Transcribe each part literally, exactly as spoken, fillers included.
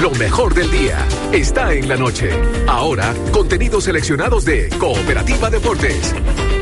Lo mejor del día está en la noche. Ahora, contenidos seleccionados de Cooperativa Deportes.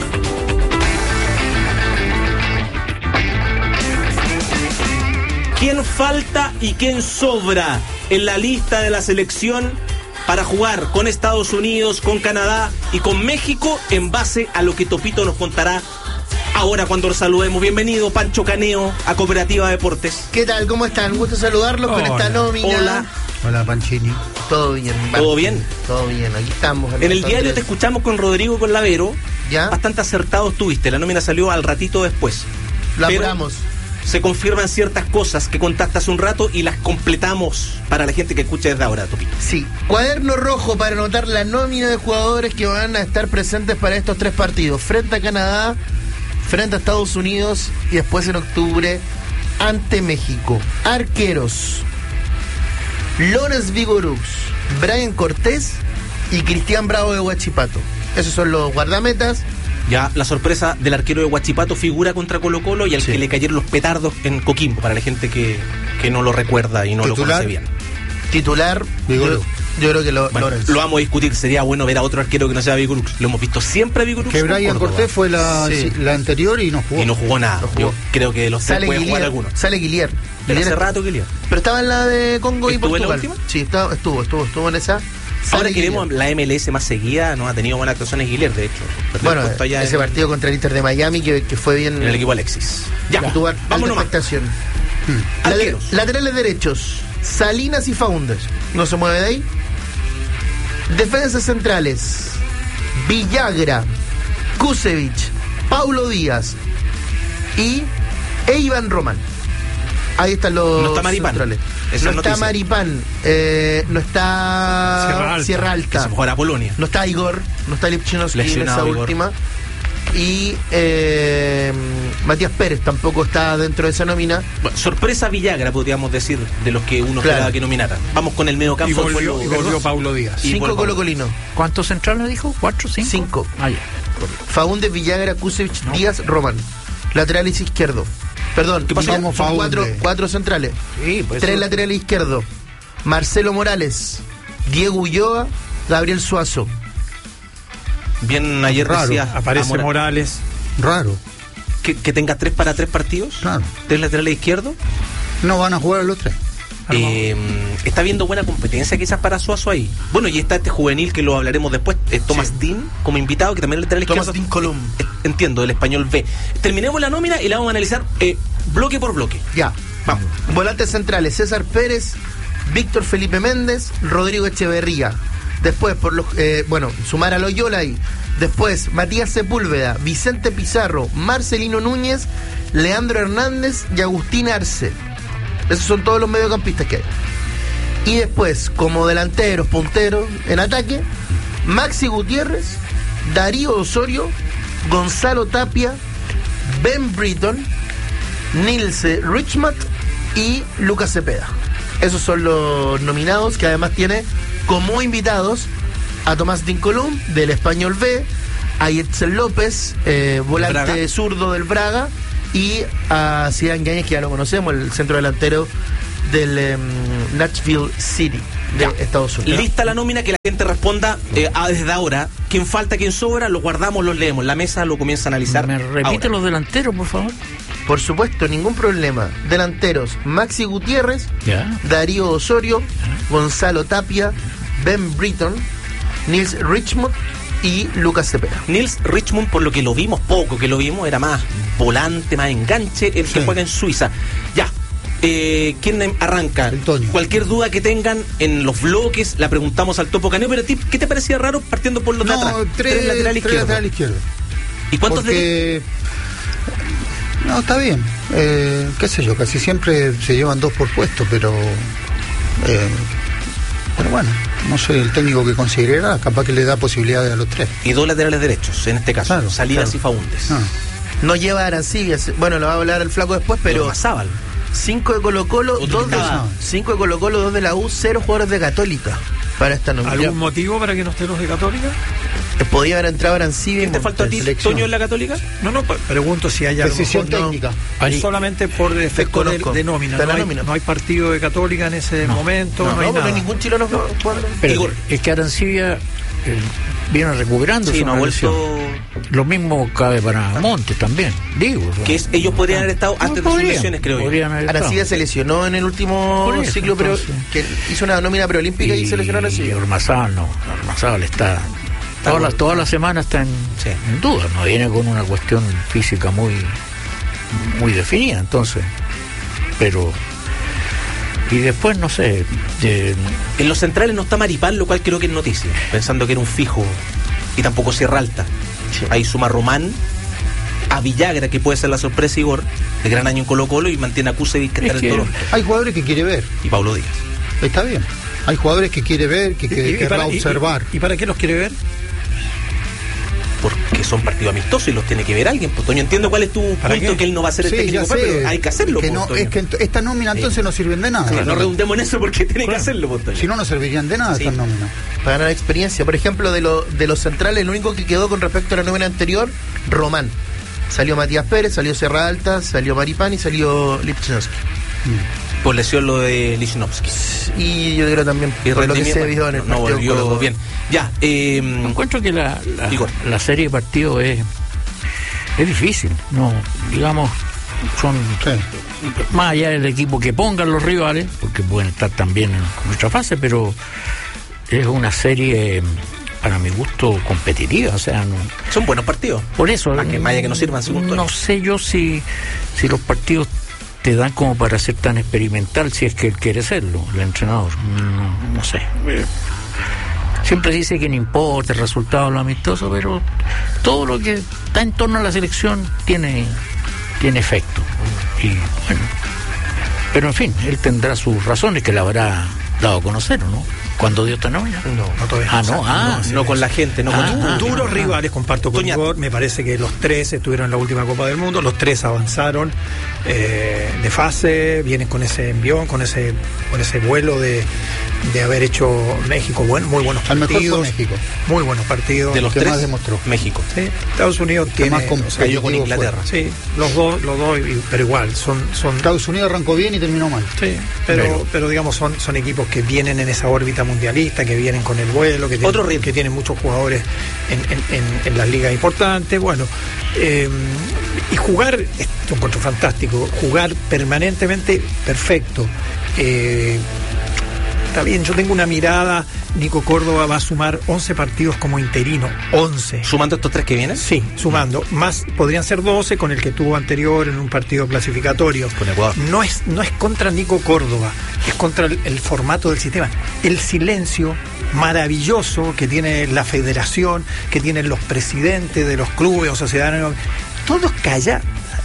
¿Quién falta y quién sobra en la lista de la selección para jugar con Estados Unidos, con Canadá y con México en base a lo que Topito nos contará ahora cuando los saludemos? Bienvenido, Pancho Caneo, a Cooperativa Deportes. ¿Qué tal? ¿Cómo están? Gusto saludarlos. Hola. Con esta nómina. Hola. Hola, Panchini. Todo bien. ¿Todo bien? Todo bien, aquí estamos. En el diario te escuchamos con Rodrigo y con Lavero. ¿Ya? Bastante acertado estuviste. La nómina salió al ratito después. La apuramos. Se confirman ciertas cosas que contaste hace un rato y las completamos para la gente que escucha desde ahora, Topito. Sí, cuaderno rojo para anotar la nómina de jugadores que van a estar presentes para estos tres partidos: frente a Canadá, frente a Estados Unidos y después en octubre ante México. Arqueros: Lorenz Vigorux, Brian Cortés y Cristian Bravo de Huachipato. Esos son los guardametas. Ya, la sorpresa del arquero de Huachipato figura contra Colo Colo y al sí. que le cayeron los petardos en Coquimbo, para la gente que, que no lo recuerda y no ¿Titular? Lo conoce bien. Titular, yo, yo creo que lo, bueno, lo vamos a discutir. Sería bueno ver a otro arquero que no sea Vigorux. Lo hemos visto siempre a Vigorux. Que Brian Cortés fue la, sí. la anterior y no jugó. Y no jugó nada. No jugó. Yo creo que los tres pueden jugar algunos. Sale Guillier. Pero hace rato Guillier. Pero estaba en la de Congo y Portugal. ¿Estuvo en la última? Sí, estaba, estuvo, estuvo, estuvo en esa. Ahora que vemos la M L S más seguida, no ha tenido buenas actuaciones Guilherme, de hecho. Bueno, ese en... partido contra el Inter de Miami que, que fue bien. En el equipo Alexis. Ya, ya. Tuvo vámonos más. Hmm. Later, laterales derechos: Salinas y Faúndez. No se mueve de ahí. Defensas centrales: Villagra, Kusevich, Paulo Díaz y Eivan Román. Ahí están los no está Maripán. Centrales. Esa no noticia. Está Maripán, eh, no está Sierra Alta, Sierra Alta. Que se juega a Polonia. No está Igor, no está Lipchinovski en esa Igor. última. Y eh, Matías Pérez tampoco está dentro de esa nómina. Bueno, sorpresa Villagra, podríamos decir, de los que uno claro. esperaba que nominara. Vamos con el medio campo. Y volvió, y volvió Paulo Díaz. Cinco colocolinos. ¿Cuántos centrales dijo? ¿Cuatro? ¿Cinco? Cinco. Ah, ya. Faúndez, Villagra, Kusevich, no. Díaz, Román. Laterales izquierdo. Perdón, ¿qué pasó? Son cuatro, cuatro centrales. Sí, pues Tres eso... laterales izquierdos: Marcelo Morales, Diego Ulloa, Gabriel Suazo. Bien, ayer raro. decía Aparece Mora... Morales. Raro. ¿Que, ¿Que tenga tres para tres partidos? Claro. ¿Tres laterales izquierdos? No van a jugar a los tres. Eh, está viendo buena competencia quizás para Suazo ahí. Bueno, y está este juvenil que lo hablaremos después, eh, Thomas sí. Dean, como invitado, que también es lateral izquierdo. Thomas Dean Colum. Eh, entiendo, del español B. Terminemos la nómina y la vamos a analizar eh, bloque por bloque. Ya, vamos. Volantes centrales: César Pérez, Víctor Felipe Méndez, Rodrigo Echeverría. Después, por los, eh, bueno, sumar a Loyola ahí. Después, Matías Sepúlveda, Vicente Pizarro, Marcelino Núñez, Leandro Hernández y Agustín Arce. Esos son todos los mediocampistas que hay. Y después, como delanteros, punteros, en ataque, Maxi Gutiérrez, Darío Osorio, Gonzalo Tapia, Ben Britton, Nilce Richmond y Lucas Cepeda. Esos son los nominados, que además tiene como invitados a Tomás Dincolum del Español B, a Yetzel López, eh, volante zurdo del Braga, y a Zidane Yáñez, que ya lo conocemos, el centro delantero del um, Nashville City de ya. Estados Unidos. Lista la nómina, que la gente responda eh, a, desde ahora. ¿Quién falta, quién sobra? Lo guardamos, los leemos. La mesa lo comienza a analizar. ¿Me repite ahora los delanteros, por favor? Por supuesto, ningún problema. Delanteros: Maxi Gutiérrez, yeah. Darío Osorio, yeah. Gonzalo Tapia, Ben Britton, Nils Richmond y Lucas Cepeda. Nils Richmond, por lo que lo vimos, poco que lo vimos, era más volante, más enganche, el sí. que juega en Suiza. Ya, eh, ¿quién arranca? Antonio. Cualquier duda que tengan en los bloques, la preguntamos al Topo Caneo, pero ¿qué te parecía raro partiendo por los no, de atrás? Tres, tres lateral izquierdo. Lateral izquierdo. ¿Y cuántos Porque... de...? No, está bien. Eh, qué sé yo, casi siempre se llevan dos por puesto, pero... Eh, pero bueno, no soy el técnico que considerará, capaz que le da posibilidades a los tres. Y dos laterales derechos, en este caso, claro, Salinas claro. y Faúndez. Ah. No lleva a Arancibia, bueno, lo va a hablar el flaco después, pero... Sábal. Cinco de Colo Colo, dos de, cinco de Colo Colo, dos de la U, cero jugadores de Católica para esta nominación. ¿Algún motivo para que no estén los de Católica? Podía haber entrado Arancibia. ¿Quién te faltó a ti, Toño, en la Católica? No, no, pregunto si hay algo. Decisión técnica. No, Ahí. Solamente por efecto de, de nómina. No hay, nómina. no hay partido de Católica en ese No. momento. No, No, hay no, pero nada. ningún chileno no, Pero Igor. es que Arancibia eh, viene recuperando Sí, su no ha vuelto. Lo mismo cabe para Montes también, digo. o sea. Que es, ellos podrían haber estado antes de sus Podrían, lesiones, creo yo. podrían haber estado. Arancibia se lesionó en el último Por eso, ciclo, pero entonces. que hizo una nómina preolímpica y, y se lesionó Y Arancibia. Ormazábal no, Ormazábal está toda la, toda la semana está en, Sí. en duda, no viene con una cuestión física muy muy definida, entonces, pero y después no sé, eh, En los centrales no está Maripán, lo cual creo que es noticia, pensando que era un fijo, y tampoco Sierra Alta. Ahí suma Román, a Villagra, que puede ser la sorpresa, Igor, de gran año en Colo Colo, y mantiene a Kusevich, que Es está en que- el Toronto, Hay jugadores que quiere ver, y Pablo Díaz. está bien. Hay jugadores que quiere ver, que, que ¿Y- y querrá para- y- observar. ¿Y, y para qué los quiere ver? Porque son partidos amistosos y los tiene que ver alguien. Pues, Toño, entiendo cuál es tu ¿Para punto, qué? que él no va a ser el Sí, técnico, ya sé, pero hay que hacerlo. que pues, no, Toño. es que ent- esta nómina entonces no sirven de nada. Sí, no redundemos en eso porque tiene que hacerlo, pues, Toño. Si no, no servirían de nada Sí. estas nóminas. Para ganar experiencia. Por ejemplo, de, lo, de los centrales, el único que quedó con respecto a la nómina anterior, Román. Salió Matías Pérez, salió Sierra Alta, salió Maripán y salió Lipchinowski. Por lesión lo de Lichnowsky. Y yo creo también, Y por lo que rendimiento, se vio en el no partido volvió con Colo-Colo. bien. Ya, eh, encuentro que la, la, Igor. la serie de partidos es es difícil, no, digamos, son Sí. más allá del equipo que pongan los rivales, porque pueden estar también en nuestra fase, pero es una serie, para mi gusto, competitiva, o sea, no, son buenos partidos. por eso, Más que- más allá que no sirvan, según Toño. no sé yo si, si los partidos te dan como para ser tan experimental, si es que él quiere serlo, el entrenador, no, no sé. Eh, Siempre dice que no importa el resultado, lo amistoso, pero todo lo que está en torno a la selección tiene, tiene efecto. Y bueno, pero en fin, él tendrá sus razones que le habrá dado a conocer, ¿o no? Cuando dio esta nómina. No, No, todavía Ah, no, no, o sea, ah, sí, no con la gente, no con Ah, ningún ah, duros ah, rivales, comparto con Toñato. Igor, me parece que los tres estuvieron en la última Copa del Mundo, los tres avanzaron eh, de fase, vienen con ese envión, con ese con ese vuelo de, de haber hecho México, bueno, muy buenos Al mejor fue partidos, México. muy buenos partidos. de los que tres, más demostró. México. Sí, Estados Unidos tiene, más com- o sea, Cayó con competitivo Inglaterra. sí, los dos, los dos, y- pero igual son son Estados Unidos arrancó bien y terminó mal. sí, pero, Pero- pero digamos son, son equipos que vienen en esa órbita mundialista, que vienen con el vuelo, que tienen, Otro ritmo. que tienen muchos jugadores en, en, en- en las ligas importantes, bueno, eh, y jugar, es un encuentro fantástico, jugar permanentemente perfecto. Eh, Está bien, yo tengo una mirada, Nico Córdoba va a sumar once partidos como interino, once. Sumando estos tres que vienen. Sí, sumando. Más podrían ser doce con el que tuvo anterior en un partido clasificatorio. Con Ecuador. No es, no es contra Nico Córdoba, es contra el, el formato del sistema. El silencio maravilloso que tiene la federación, que tienen los presidentes de los clubes o sociedades, todos callados.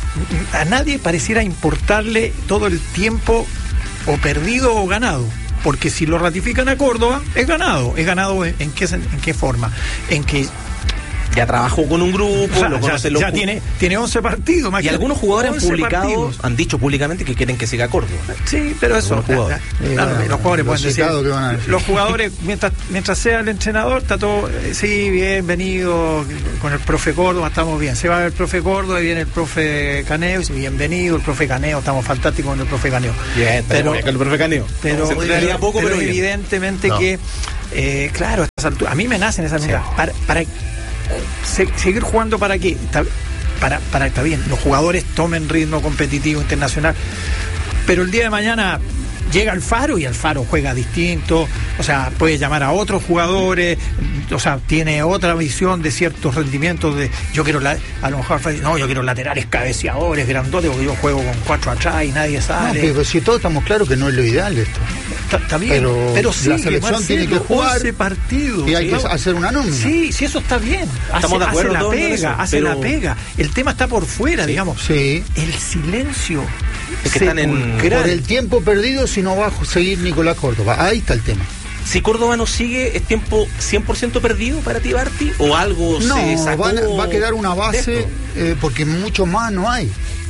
A nadie pareciera importarle todo el tiempo o perdido o ganado. Porque si lo ratifican a Córdoba, es ganado. ¿Es ganado en, en qué, sen- en qué forma? En que Ya trabajó con un grupo, o sea, lo ya, conocen los ya ju- tiene, tiene once partidos. Y imagínate, algunos jugadores han once publicado, partidos. han dicho públicamente que quieren que siga Córdoba. Sí, pero eso. Algunos jugadores. la- la- Eh, la- bueno, los jugadores los pueden decir. citados que van a decir. Los jugadores, mientras, mientras sea el entrenador, está todo. eh, Sí, bienvenido con el profe Córdoba, estamos bien. Se va el profe Córdoba y viene el profe Caneo. Y dice, bienvenido, el profe Caneo, estamos fantásticos con el profe Caneo. Bien, pero, el profe Caneo. pero, Se realidad poco, pero pero bien. evidentemente No. que, eh, claro, a estas alturas, a mí me nacen esas Sí. dudas. Para, para se- seguir jugando, ¿para qué? Está, para, para, está bien, los jugadores tomen ritmo competitivo internacional, pero el día de mañana llega Alfaro y Alfaro juega distinto, o sea, puede llamar a otros jugadores, o sea, tiene otra visión de ciertos rendimientos de, yo quiero, la, a lo mejor, no, yo quiero laterales cabeceadores, grandotes, porque yo juego con cuatro atrás y nadie No, sale. pero si todos estamos claros que no es lo ideal esto. Está, está bien, pero pero, la sigue, selección Marcelo, tiene que jugar once partidos. y hay que ¿sí? hacer una nómina. Sí, sí, eso está bien. Hace, Estamos de acuerdo hace la todos en eso, pega, hace pero- la pega. El tema está por fuera, digamos. Sí. El silencio. Es que están en- sepulcral. Por el tiempo perdido si no va a seguir Nicolás Córdoba. Ahí está el tema. Si Córdoba no sigue, ¿es tiempo cien por ciento perdido para ti, Barty? ¿O algo No, se sacó van a- va a quedar una de base esto? eh, porque mucho más no hay.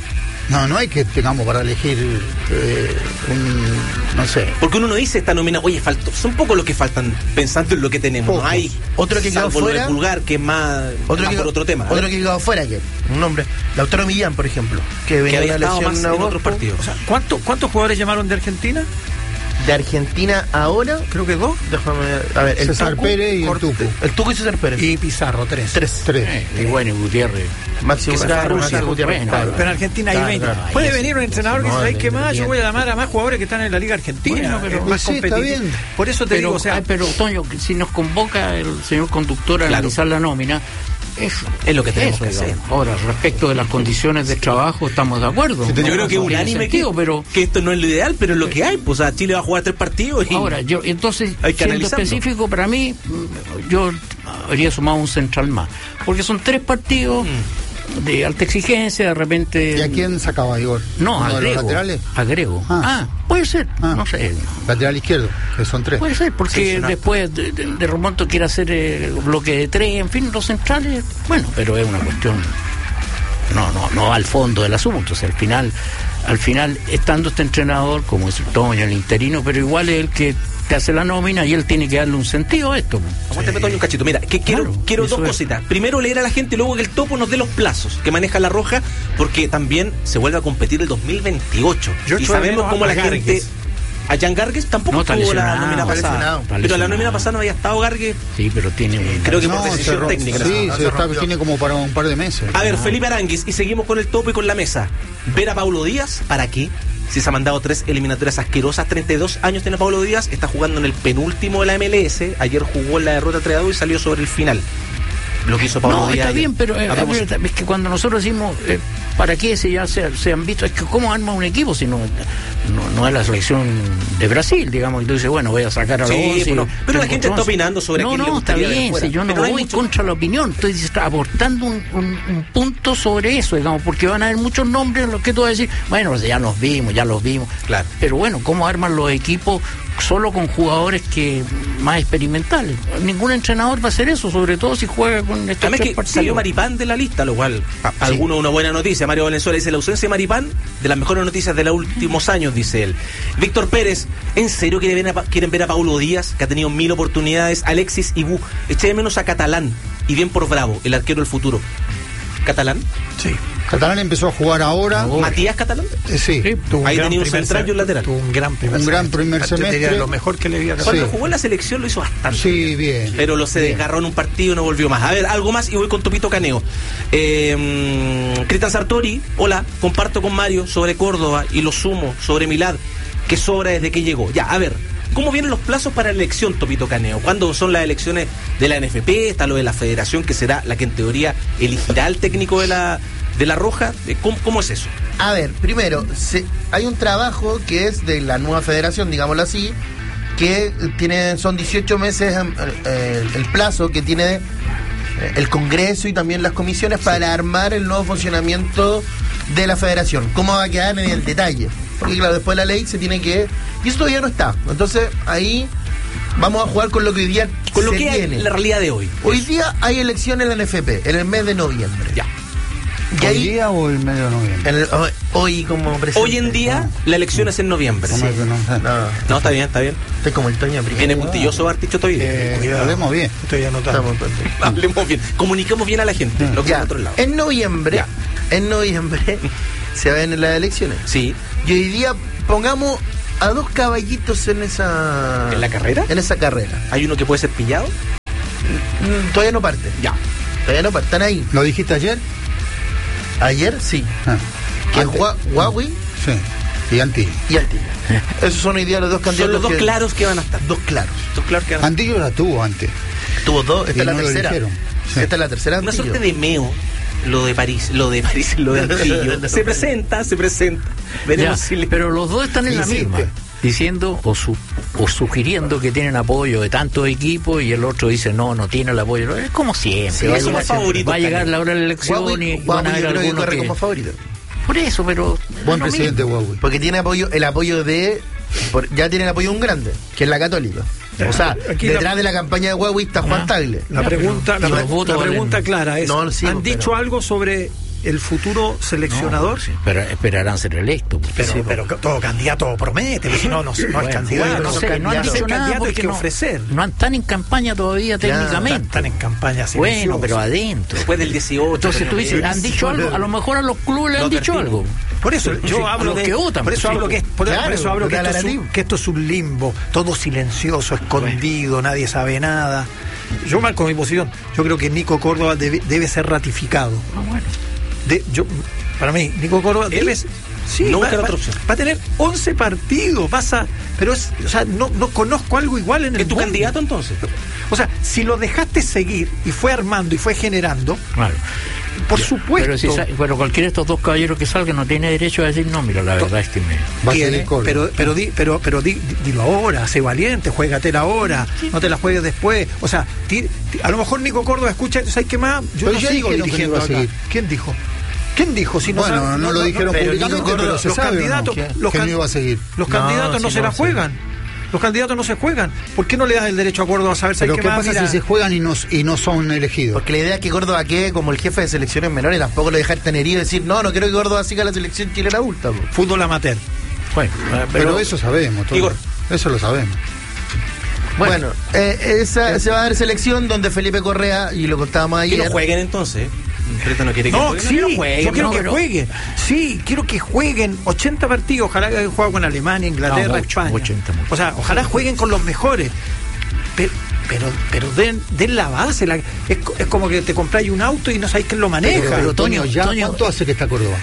No, no hay que tengamos para elegir eh, un, no sé. Porque uno no dice esta nómina, oye, faltó, son pocos los que faltan pensando en lo que tenemos. Pocos. No hay Otro que quedó salvo lo de fuera, Pulgar, que es más, Otro más que, por otro tema. Otro que quedó fuera, que un nombre. Lautaro Millán, por ejemplo. Que, que venía había una estado lesión más en agosto. otros partidos. O sea, ¿cuánto, ¿cuántos jugadores llamaron de Argentina? De Argentina ahora, Creo que dos. déjame ver. A ver, el César Tucu, Pérez y el Corte- Tucu. El Tuco y César Pérez. Y Pizarro, tres. Tres. Tres. Eh, y bueno, y Gutiérrez. Máximo que se fue a Claro, Rusia, Máximo Gutiérrez, bueno, claro. Pero en Argentina hay Claro, veinte. claro. Puede Ahí venir un entrenador que no, dice, ¿sabes qué más? Yo voy a llamar a más jugadores que están en la Liga Argentina. Bueno, pero- es más sí, está competitivo. bien. Por eso te Pero, digo, o sea, ay, pero Toño, que si nos convoca el señor conductor a Claro. analizar la nómina, eso Es lo que tenemos que digamos. hacer. Ahora, respecto de las condiciones de trabajo, estamos de acuerdo. Sí, Yo creo que No tiene unánime que, sentido, pero que esto no es lo ideal, pero es lo que hay. Pues, o sea, Chile va a jugar tres partidos y ahora, yo entonces, hay que siendo analizarlo. específico, para mí, mm, yo habría sumado un central más. Porque son tres partidos de alta exigencia, de repente... ¿Y a quién sacaba, Igor? No, ¿Uno de los agrego. laterales? Agrego. Ah. Ah, puede ser, Ah. no sé. Lateral izquierdo, que son tres. Puede ser, porque Sí, son después de, de, de remonto quiere hacer eh, bloque de tres, en fin, los centrales, bueno, pero es una cuestión, no, no, no va al fondo del asunto, o sea, al final, al final, estando este entrenador, como es Toño, el interino, pero igual es el que te hace la nómina y él tiene que darle un sentido a esto. Aguántame, Toño, un cachito. Mira, que quiero, Claro, quiero eso dos es. cositas. Primero, leer a la gente y luego que el topo nos dé los plazos que maneja la Roja, porque también se vuelve a competir el dos mil veintiocho. Yo y echo de sabemos menos cómo a la gente... Gargues. A Jan Gargues tampoco No, está estuvo la lesionado, nómina está pasada. lesionado. Está Pero la lesionado. nómina pasada no había estado Gargues. Sí, pero tiene un... Creo que por No, decisión se ro- técnica. Sí, ¿no? se se está- rompió. tiene como para un par de meses. A ver, Felipe Aranguis, y seguimos con el topo y con la mesa. ¿Ver a Paulo Díaz? ¿Para qué? Si se ha mandado tres eliminatorias asquerosas, treinta y dos años tiene Paulo Díaz, está jugando en el penúltimo de la M L S, ayer jugó en la derrota tres a dos y salió sobre el final. Lo que hizo Paulo No, Díaz. está ayer. bien, pero eh, A propósito. es que cuando nosotros decimos, eh, ¿para qué si ya se, se han visto? Es que ¿cómo arma un equipo si no, no, no es la selección de Brasil, digamos? Y tú dices, bueno, voy a sacar a los Sí, once, bueno, pero la tengo gente está once. opinando sobre No, quién le no, está gustaría ver bien, fuera. si yo no Pero hay voy mucho- contra la opinión, estoy aportando un, un- un punto sobre eso, digamos, porque van a haber muchos nombres en los que tú vas a decir, bueno, ya los vimos, ya los vimos. Claro. Pero bueno, ¿cómo arman los equipos solo con jugadores que más experimentales? Ningún entrenador va a hacer eso, sobre todo si juega con estos Además tres que partidos. salió Maripán de la lista, lo cual, a, alguno una buena noticia. Mario Valenzuela dice, la ausencia de Maripán, de las mejores noticias de los últimos años, dice él. Víctor Pérez, ¿en serio quieren ver a, Pa- quieren ver a Paulo Díaz, que ha tenido mil oportunidades? Alexis Ibú, eché de menos a Catalán, y bien por Bravo, el arquero del futuro. ¿Catalán? sí. Catalán empezó a jugar ahora. ¿Matías Catalán? Eh, sí. Sí. Tuvo un Ahí gran tenía un primer central y un sem- lateral. Tuvo un gran primer Un gran primer Yo diría semestre. lo mejor que le vi a Cuando Sí. jugó en la selección lo hizo bastante. Sí, bien. Pero lo se Bien. desgarró en un partido y no volvió más. A ver, algo más y voy con Topito Caneo. Eh, Cristian Sartori, hola, comparto con Mario sobre Córdoba y lo sumo sobre Milad, que sobra desde que llegó. Ya, a ver, ¿cómo vienen los plazos para la elección, Topito Caneo? ¿Cuándo son las elecciones de la N F P? Está lo de la federación, que será la que en teoría elegirá al técnico de la, de la Roja. ¿Cómo, cómo es eso? A ver, primero, se- hay un trabajo que es de la nueva federación, digámoslo así, que tiene, son dieciocho meses eh, eh, el plazo que tiene eh, el Congreso y también las comisiones para armar el nuevo funcionamiento de la federación. ¿Cómo va a quedar en el detalle? Porque claro, después la ley se tiene que... Y eso todavía no está. Entonces ahí vamos a jugar con lo que hoy día Con lo se que hay tiene. en la realidad de hoy. Hoy día hay elecciones en la N F P, en el mes de noviembre. Ya. Y ¿Hoy ahí, día o el medio de noviembre? en el- hoy, hoy como presidente. Hoy en día, la elección es en noviembre. No, Sí. no, no, no. No, No, está bien, está bien. estoy como el Toño primero. Viene puntilloso Barticho todavía. Eh, Cuidado. hablemos bien. Estoy anotando. Estamos perfectos. Hablemos bien, comuniquemos bien a la gente, lo que Ya, es otro lado. en noviembre, Ya. en noviembre se ven las elecciones. Sí. Y hoy día pongamos a dos caballitos en esa... ¿En la carrera? En esa carrera. ¿Hay uno que puede ser pillado? Mm, Todavía no parte. Ya. Todavía no parte. Están ahí. ¿Lo dijiste ayer? Ayer sí. Ah, Que es antes. Hua- Huawei Sí. Y Antillo. y Antillo. Esos son hoy día los dos candidatos. Son los dos que- claros que van a estar. Dos claros. Dos claros que van a estar. Antillo la tuvo antes. Tuvo dos. Esta Y es la no lo tercera. eligieron. Sí. Esta es la tercera. Una Antillo. suerte de meo, lo de París, lo de París, lo de Antillo. Se presenta, se presenta. Ya, Veremos si le... pero los dos están en la Insiste. misma, diciendo o, su, o sugiriendo que tienen apoyo de tantos equipos y el otro dice no, no tiene el apoyo. Es como siempre. Sí, va a somos llegar, favoritos, va a llegar Canelo. la hora de la elección Huawei, y Huawei van a yo haber creo que algunos corre que... como favorito. Por eso, pero... Buen no lo presidente mismo. Huawei. Porque tiene apoyo, el apoyo de. por- ya tiene el apoyo de un grande, que es la Católica. O sea, Aquí detrás la- de la campaña de Huawei está Juan Ah. Tagle. La Ya, pregunta, pero la, los votos la valen- pregunta clara es, No, sí, ¿han pero- dicho algo sobre el futuro seleccionador. No, sí, pero esperarán ser electos. Pero, Sí, pero todo candidato promete, porque si no, no, no es bueno, candidato. bueno, no, no sé, no han candidato. dicho nada Candidato hay porque que no, ofrecer. no están en campaña todavía Claro, técnicamente. Están en campaña Bueno, silenciosa. pero adentro. Después del dieciocho. Entonces tú dices, ¿han dicho algo? A lo mejor a los clubes le han Lo dicho advertimos. algo. Por eso yo Sí, a hablo los de que votan, por eso sí, hablo que por, claro, por eso hablo que porque esto, es un, habla que esto es un limbo, todo silencioso, escondido, nadie sabe nada. Yo marco mi posición. Yo creo que Nico Córdoba debe, debe ser ratificado. Ah, bueno. De, yo, para mí, Nico Córdoba ¿Él? debe sí, No va, busca va, otra opción. va a tener once partidos, pasa, pero es, o sea, no, no conozco algo igual en el ¿Es tu mundo. candidato entonces? O sea, si lo dejaste seguir y fue armando y fue generando, Claro. por supuesto. Pero, si sa- pero cualquiera de estos dos caballeros que salgan no tiene derecho a decir, no, mira, la verdad es que me... Va a tiene, seguir Córdoba. pero pero di, pero pero di, di- dilo ahora, sé valiente, juégatela ahora, no te la juegues después. O sea, ti- ti- a lo mejor Nico Córdoba escucha, ¿sabes qué más? Yo Pero no ya sigo dijeron que dirigiendo no iba a acá. seguir. ¿Quién dijo? ¿Quién dijo? Si no Bueno, sabe- no lo dijeron pero públicamente, Nico Córdoba- pero se los sabe, ¿o no? candidatos, Que- los que can- no iba a seguir. Los No, candidatos no sí, se no la va a juegan. Los candidatos no se juegan. ¿Por qué no le das el derecho a Córdoba a saber? ¿Sabes Pero qué ¿qué más? pasa Mira, si se juegan y no, y no son elegidos? Porque la idea es que Córdoba quede como el jefe de selecciones menores, tampoco lo dejar tener herido y decir, no, no quiero que Córdoba siga la selección chilena adulta. Po. fútbol amateur. Bueno, pero, eso sabemos. todo. Igor. Eso lo sabemos. Bueno, eh, esa, se va a dar selección donde Felipe Correa, y lo contábamos Que ayer. no jueguen entonces. Prieto no quiere que No, jueguen. sí, no jueguen, yo quiero no, que pero- jueguen. Sí, quiero que jueguen ochenta partidos. Ojalá que hayan jugado con Alemania, Inglaterra, No, mucho, España. ochenta, mucho. O sea, ojalá jueguen con los mejores. Pero, pero, pero den, den la base. La, es, co- es como que te compráis un auto y no sabéis quién lo maneja. Pero, pero, Toño, Toño, ¿ya Toño- cuánto hace que está Córdoba?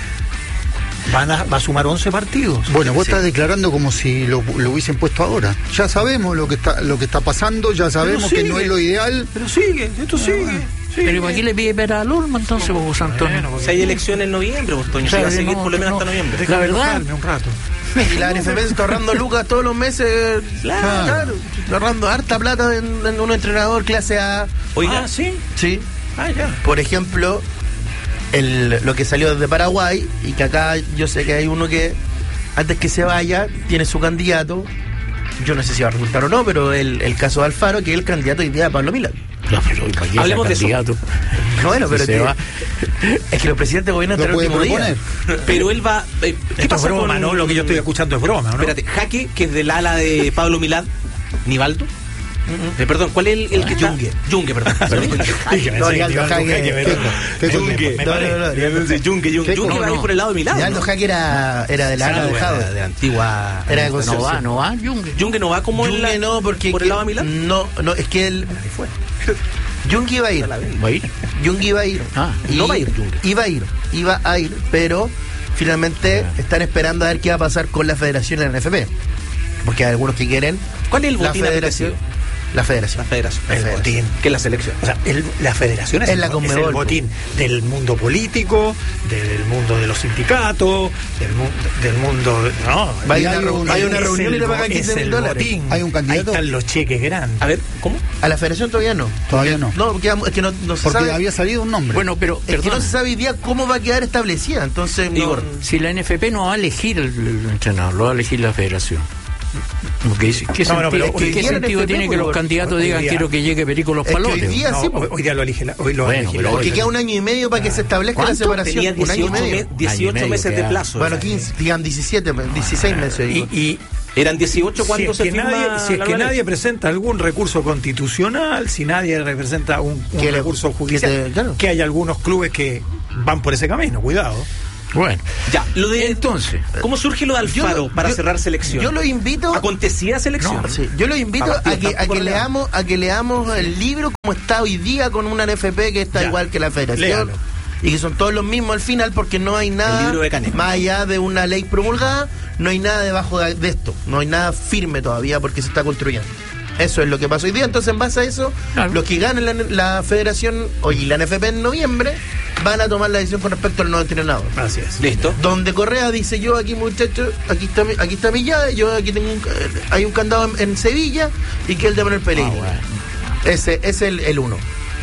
Van a, va a sumar once partidos. Bueno, vos Sí. estás declarando como si lo, lo hubiesen puesto ahora. Ya sabemos lo que está lo que está pasando, ya sabemos que sigue. no es lo ideal. Pero sigue, esto sigue. sigue. Pero ¿para qué le pide ver al Olmo entonces, vos, Antonio? Bueno, Si hay elecciones en noviembre, vos, Toño, O sea, se va a seguir no, por lo menos no. hasta noviembre. La Déjame verdad- enojarme un rato. Y la N F P se está ahorrando lucas todos los meses. Claro, claro. Está ahorrando harta plata en, en un entrenador clase A. Oiga, Ah, sí. Sí. Ah, ya. Por ejemplo, el, lo que salió desde Paraguay, y que acá yo sé que hay uno que antes que se vaya tiene su candidato. Yo no sé si va a resultar o no, pero el, el caso de Alfaro, que es el candidato hoy día de Pablo Milán. No, pero ¿y para qué Hablemos de ese eso. candidato? Bueno, pero Se que- va. es que los presidentes gobiernan Lo hasta el puede último día. proponer. pero él va. eh, ¿Qué Esto es pasa broma, con ¿no? Lo que yo estoy escuchando es broma, ¿no? Espérate, Jaque, que es del ala de Pablo Milán, Nivaldo. Eh, perdón, ¿cuál es el, el que está? Junge. Junge, perdón. No, Rialdo Jaque. ¿Qué cosa? Junge. No, no, no, no. Junge, Junge. ¿Qué? Junge va a ir No, por el lado de Milán. Rialdo ¿no? Jaque era, era de la ala de Era Jado. de la antigua. Era de No Concepción. va, no va, Junge. Junge no va como en Junge la- no, porque por el lado de Milán. no, no, es que él fue. Junge iba a ir. Va a ir. Junge iba a ir. Ah, no va a ir Junge. Iba a ir, iba a ir, pero finalmente están esperando a ver qué va a pasar con la federación y la N F P. Porque hay algunos que quieren ¿Cuál es el la botín federación. apetecido? La federación. La federación. La El federación. botín. Que es la selección. O sea, el- la federación es, Es el, la es Conmebol, el botín del mundo político, del mundo de los sindicatos, del, mu- del mundo... de- no, Va a Y ir a hay una un- reunión- hay una es reunión y el le bo- pagan es quince mil el dólares. botín. ¿Hay un candidato? Ahí están los cheques grandes. A ver, ¿cómo? A la federación todavía no. Todavía no. No, porque es que no, no se Porque sabe. había salido un nombre. Bueno, pero, Es que no perdón, se sabe hoy día cómo va a quedar establecida. Entonces, no- Igor, si la N F P no va a elegir el, el entrenador, lo va a elegir la federación. Porque dice, ¿Qué No, no, sentido, pero ¿qué- hoy qué día la sentido N F P, tiene que los por- candidatos hoy digan día- quiero que llegue Perico los Es que hoy palotes? día- No, sí, hoy, hoy día lo elige la- hoy lo Bueno, elige pero la- porque queda un año y medio para que se establezca la ¿Cuánto? separación. tenía un año y dieciocho, medio. me- dieciocho medio meses de queda. plazo. Bueno, era. quince, digan diecisiete, dieciséis meses. Y, digo. y Eran dieciocho cuando si se es que firma nadie, si es la que nueva nadie ley. presenta algún recurso constitucional, si nadie representa un, un Que le- recurso que judicial, te- claro. que hay algunos clubes que van por ese camino, cuidado. Bueno, Ya, lo de entonces, ¿cómo surge lo de Alfaro Yo- para yo- cerrar selección? Yo lo invito. ¿Acontecía selección? No, sí, yo los invito A a partidos que, a tampoco que le leamos a que leamos el libro como está hoy día con una N F P que está Ya. igual que la federación Léalo. y que son todos los mismos al final porque no hay nada El libro de Canet. más allá de una ley promulgada, no hay nada debajo de, de esto, no hay nada firme todavía porque se está construyendo. Eso es lo que pasa hoy día. Entonces, en base a eso, Claro. los que ganen la, la federación hoy y la N F P en noviembre van a tomar la decisión con respecto al nuevo entrenador. Así es. Listo. Donde Correa dice, yo aquí muchachos, aquí está mi, aquí está mi llave, yo aquí tengo un, eh, hay un candado en, en Sevilla y que el de Manuel Pellegrini. Ah, bueno. Ese ese es el, el uno.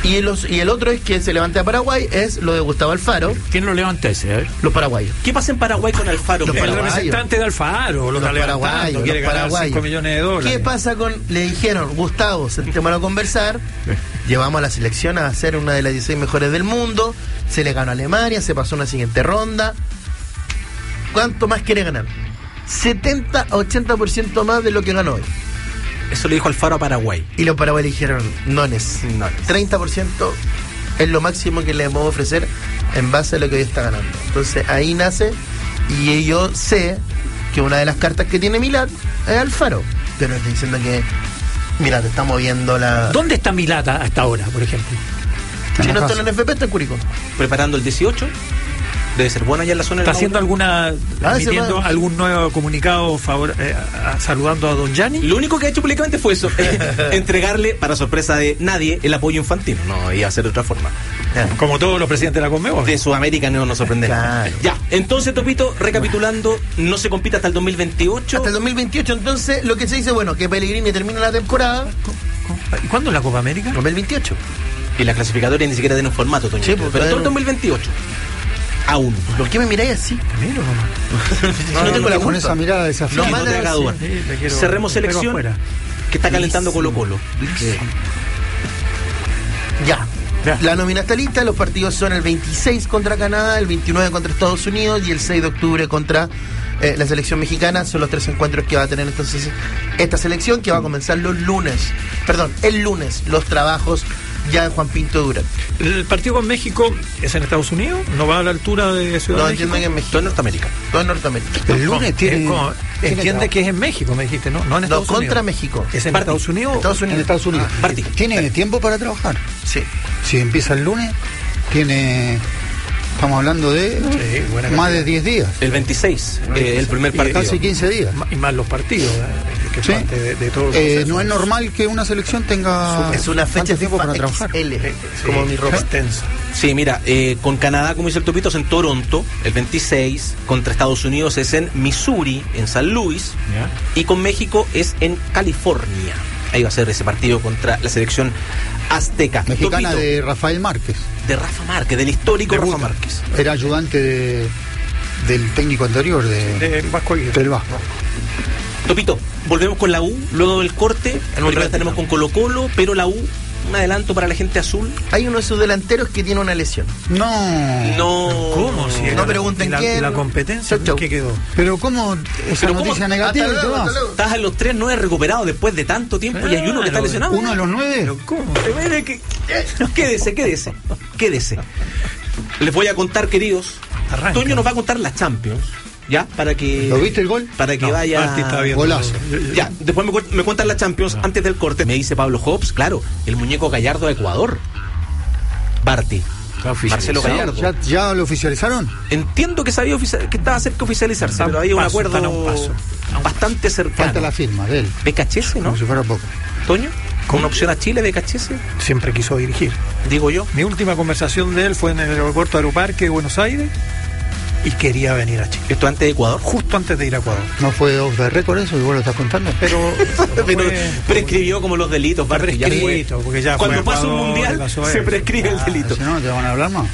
Y, los, y el otro es que se levante a Paraguay, es lo de Gustavo Alfaro. ¿Quién lo levanta ese? A ver. Los paraguayos. ¿Qué pasa en Paraguay con Alfaro? Los El paraguayos. representante de Alfaro, lo Los está levantando, paraguayos, quiere los ganar paraguayos. cinco millones de dólares. ¿Qué pasa con...? Le dijeron, Gustavo, sentémonos a conversar. Llevamos a la selección a hacer una de las dieciséis mejores del mundo. Se le ganó a Alemania, se pasó a una siguiente ronda. ¿Cuánto más quiere ganar? setenta a ochenta por ciento más de lo que ganó hoy. Eso le dijo Alfaro a Paraguay. Y los paraguayos dijeron, nones. Nones. treinta por ciento es lo máximo que le podemos ofrecer en base a lo que hoy está ganando. Entonces ahí nace, y yo sé que una de las cartas que tiene Milad es Alfaro. Pero está diciendo que, mira, te estamos viendo la... ¿Dónde está Milata hasta ahora, por ejemplo? Si no está en el N F P, está en Curicó. Preparando el dieciocho. Debe ser buena ya en la zona del ¿Está haciendo Maule. alguna, Ah, emitiendo se va. algún nuevo comunicado favor, eh, a- saludando a Don Gianni? Lo único que ha hecho públicamente fue eso, eh, entregarle, para sorpresa de nadie, el apoyo infantil. No iba a ser de otra forma. Como todos los presidentes de la Conmebol. De Sudamérica no nos sorprende. Claro. Ya, entonces, Topito, recapitulando, no se compite hasta el dos mil veintiocho. Hasta el dos mil veintiocho, entonces, lo que se dice, bueno, que Pellegrini termina la temporada. ¿Y cuándo es la Copa América? dos mil veintiocho. Y la clasificatoria ni siquiera tiene un formato, Toño. Sí, pues, pero todo claro. el dos mil veintiocho. Aún. ¿Por qué me miráis así? Miro nomás. Si no tengo la Con culpa. esa mirada No, desafía. No, no manda te a haga decir. dudar. Sí, le quiero- Cerremos le pego selección, afuera. que está calentando Colo Colo. Ya. Ya. La nómina está lista, los partidos son el veintiséis contra Canadá, el veintinueve contra Estados Unidos y el seis de octubre contra eh, la selección mexicana. Son los tres encuentros que va a tener entonces esta selección, que va a comenzar los lunes, perdón, el lunes, los trabajos ya en Juan Pinto Durán. ¿El partido con México es en Estados Unidos? ¿No va a la altura de Ciudad No, de México? entiendo que en México. Todo en Norteamérica. Todo en Norteamérica. El lunes No, tiene. es como- tiene entiende trabajo. que es en México, me dijiste, ¿no? No en No, Estados Unidos. contra México. ¿Es en Barty. Estados Unidos? Estados Unidos. En Estados Unidos. Ah, Barty. Tiene tiempo para trabajar. Sí. Si empieza el lunes, tiene. Estamos hablando de Sí, buena más cantidad. de diez días. El veintiséis, eh, el primer Y- partido. Casi quince días. Ma- Y más los partidos, ¿eh? que Sí. es parte de, de todo el Eh, proceso. no es normal que una selección tenga Es una fecha tanto tiempo FIFA para trabajar. X L, Eh, como sí, mi ropa. extenso. Sí, mira, eh, con Canadá, como dice el Topito, es en Toronto, el veintiséis. Contra Estados Unidos es en Missouri, en San Luis. ¿Ya? Y con México es en California. Ahí va a ser ese partido contra la selección azteca. Mexicana Topito, de Rafael Márquez. de Rafa Márquez, del histórico Debuta. Rafa Márquez. Era ayudante de- del técnico anterior de, Del Vasco Aguirre. del Vasco. Topito, volvemos con la U, luego del corte. En un Primero ratito. tenemos con Colo Colo, pero la U, un adelanto para la gente azul. Hay uno de sus delanteros que tiene una lesión. No. No. ¿Cómo? Si No era- pregunten ¿y la, quién. y la competencia? Chau, chau. ¿Qué quedó? Pero ¿cómo esa Pero noticia ¿cómo? negativa Hasta y te luego, vas? hasta luego. Estás en los tres nueve recuperados después de tanto tiempo y hay uno que está Claro. lesionado. ¿Uno de los nueve? Pero ¿cómo? Eh, mire que- eh, Quédese, quédese, quédese. Les voy a contar, queridos. Arranca. Toño nos va a contar la Champions, ¿ya? Para que. ¿Lo viste el gol? Para que No, vaya. Martí está viendo. Golazo. Yo- yo- Ya, después me, cu- me cuentan la Champions antes del corte. Me dice Pablo Hobbs, claro, el muñeco Gallardo de Ecuador. Barty. Está oficializado. Marcelo Gallardo. ¿Ya, ya lo oficializaron? Entiendo que sabía oficial- que estaba cerca de oficializarse, Está a pero un había un paso, acuerdo están a un paso. bastante cercano. Falta la firma de él. Becachese, ¿no? Como si fuera poco. Toño, con una opción a Chile, Becachese, Siempre quiso dirigir. digo yo. Mi última conversación de él fue en el aeropuerto Aeroparque de Buenos Aires y quería venir a Chile. Esto antes de Ecuador. Justo antes de ir a Ecuador. ¿No fue off the record eso? Igual lo estás contando. Pero, Pero fue- prescribió como los delitos, Está Barty, ya fue. prescrito, porque ya Cuando fue a pasa un Ecuador, mundial, le pasó se eso. prescribe el Ah, delito. Si no, no te van a hablar más.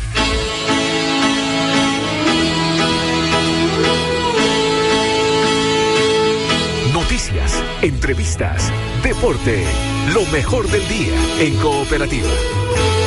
Noticias, entrevistas, deporte, lo mejor del día en Cooperativa.